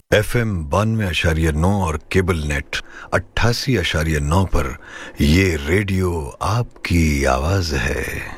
FM 92.9 और cable net 88.9 पर ये रेडियो आपकी आवाज है।